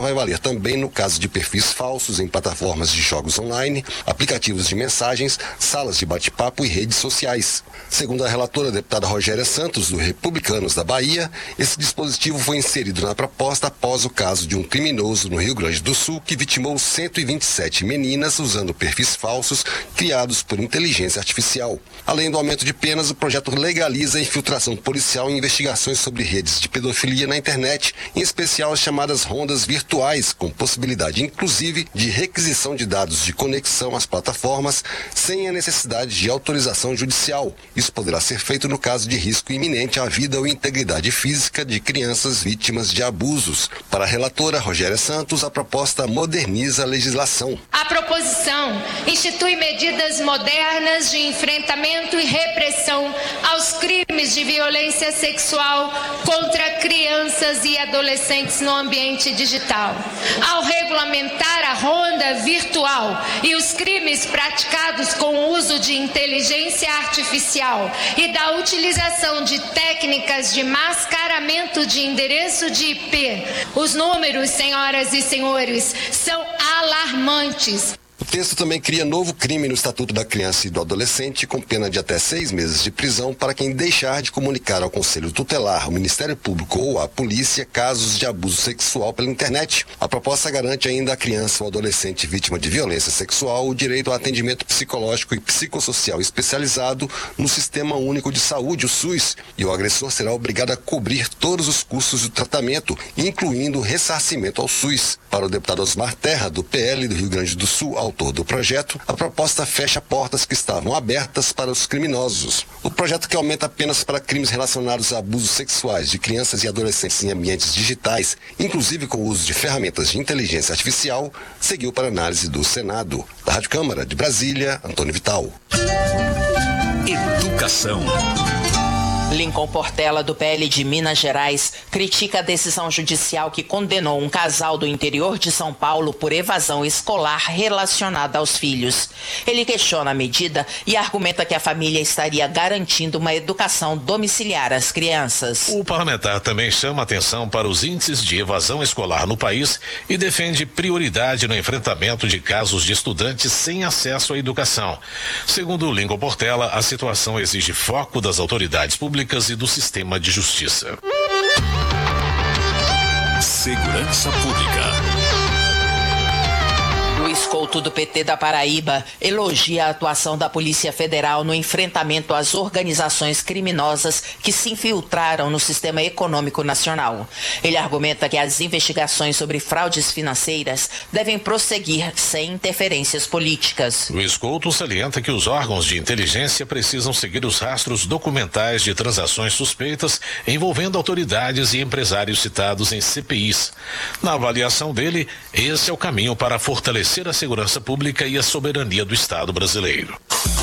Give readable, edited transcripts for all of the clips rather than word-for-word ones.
vai valer também no caso de perfis falsos em plataformas de jogos online, aplicativos de mensagens, salas de bate-papo e redes sociais. Segundo a relatora deputada Rogéria Santos, do Republicanos da Bahia, esse dispositivo foi inserido na proposta após o caso de um criminoso no Rio Grande do Sul que vitimou 127 meninas usando perfis falsos criados por inteligência artificial. Além do aumento de penas, o projeto legaliza a infiltração policial em investigações sobre redes de pedofilia na internet, em especial as chamadas rondas virtuais, com possibilidade inclusive de requisição de dados de conexão às plataformas sem a necessidade de autorização judicial. Isso poderá ser feito no caso de risco iminente à vida ou integridade física de crianças vítimas de abusos. Para a relatora Rogéria Santos, a proposta moderniza a legislação. A proposição institui medidas modernas de enfrentamento e repressão aos crimes de violência sexual contra crianças e adolescentes no ambiente digital. Ao regulamentar a ronda virtual e os crimes praticados com o uso de inteligência artificial e da utilização de técnicas de mascaramento de endereço de IP, os números, senhoras e senhores, são alarmantes. O texto também cria novo crime no Estatuto da Criança e do Adolescente, com pena de até 6 meses de prisão para quem deixar de comunicar ao Conselho Tutelar, ao Ministério Público ou à polícia casos de abuso sexual pela internet. A proposta garante ainda à criança ou adolescente vítima de violência sexual o direito ao atendimento psicológico e psicossocial especializado no Sistema Único de Saúde, o SUS, e o agressor será obrigado a cobrir todos os custos do tratamento, incluindo o ressarcimento ao SUS. Para o deputado Osmar Terra, do PL do Rio Grande do Sul, autor do projeto, a proposta fecha portas que estavam abertas para os criminosos. O projeto, que aumenta penas para crimes relacionados a abusos sexuais de crianças e adolescentes em ambientes digitais, inclusive com o uso de ferramentas de inteligência artificial, seguiu para análise do Senado. Da Rádio Câmara de Brasília, Antônio Vital. Educação. Lincoln Portela, do PL de Minas Gerais, critica a decisão judicial que condenou um casal do interior de São Paulo por evasão escolar relacionada aos filhos. Ele questiona a medida e argumenta que a família estaria garantindo uma educação domiciliar às crianças. O parlamentar também chama atenção para os índices de evasão escolar no país e defende prioridade no enfrentamento de casos de estudantes sem acesso à educação. Segundo Lincoln Portela, a situação exige foco das autoridades públicas e do sistema de justiça. Segurança Pública. Luiz Couto, do PT da Paraíba, elogia a atuação da Polícia Federal no enfrentamento às organizações criminosas que se infiltraram no sistema econômico nacional. Ele argumenta que as investigações sobre fraudes financeiras devem prosseguir sem interferências políticas. Luiz Couto salienta que os órgãos de inteligência precisam seguir os rastros documentais de transações suspeitas envolvendo autoridades e empresários citados em CPIs. Na avaliação dele, esse é o caminho para fortalecer a segurança pública e a soberania do Estado brasileiro.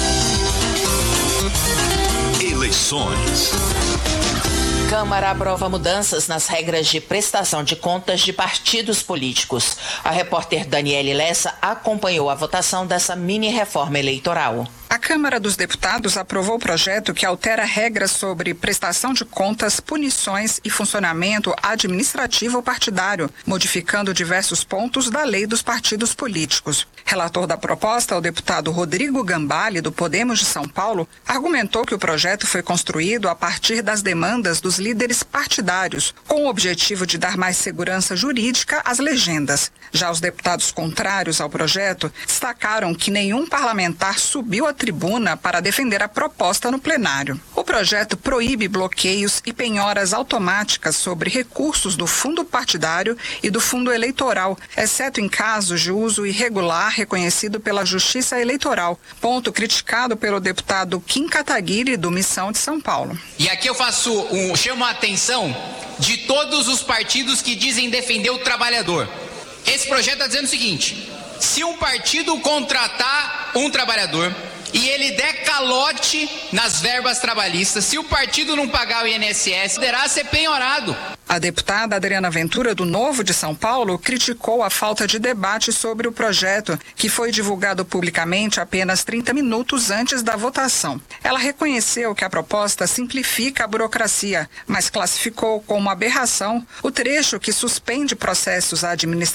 Eleições. Câmara aprova mudanças nas regras de prestação de contas de partidos políticos. A repórter Daniele Lessa acompanhou a votação dessa mini-reforma eleitoral. A Câmara dos Deputados aprovou o projeto que altera regras sobre prestação de contas, punições e funcionamento administrativo partidário, modificando diversos pontos da lei dos partidos políticos. Relator da proposta, o deputado Rodrigo Gambale, do Podemos de São Paulo, argumentou que o projeto foi construído a partir das demandas dos líderes partidários, com o objetivo de dar mais segurança jurídica às legendas. Já os deputados contrários ao projeto destacaram que nenhum parlamentar subiu à tribuna para defender a proposta no plenário. O projeto proíbe bloqueios e penhoras automáticas sobre recursos do fundo partidário e do fundo eleitoral, exceto em casos de uso irregular reconhecido pela Justiça Eleitoral, ponto criticado pelo deputado Kim Kataguiri, do Missão de São Paulo. E aqui eu chamo a atenção de todos os partidos que dizem defender o trabalhador. Esse projeto está dizendo o seguinte: se um partido contratar um trabalhador e ele der calote nas verbas trabalhistas, se o partido não pagar o INSS, poderá ser penhorado. A deputada Adriana Ventura, do Novo de São Paulo, criticou a falta de debate sobre o projeto, que foi divulgado publicamente apenas 30 minutos antes da votação. Ela reconheceu que a proposta simplifica a burocracia, mas classificou como aberração o trecho que suspende processos administrativos